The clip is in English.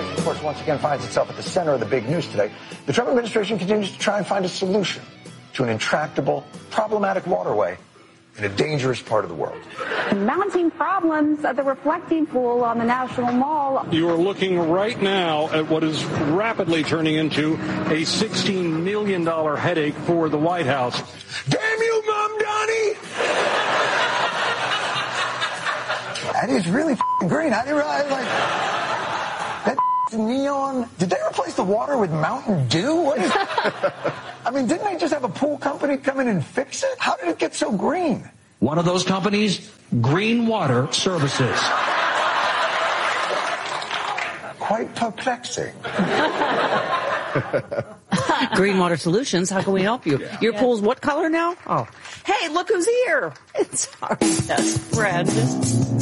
which, of course, once again finds itself at the center of the big news today, the Trump administration continues to try and find a solution to an intractable, problematic waterway in a dangerous part of the world. Mounting problems at the reflecting pool on the National Mall. You are looking right now at what is rapidly turning into a $16 million headache for the White House. Damn you, Mom Donnie! That is really green. I didn't realize, like, that neon. Did they replace the water with Mountain Dew? What is I mean, didn't they just have a pool company come in and fix it? How did it get so green? One of those companies, Green Water Services. Quite perplexing. Green Water Solutions, how can we help you? Your pool's what color now? Oh. Hey, look who's here. It's our best friend.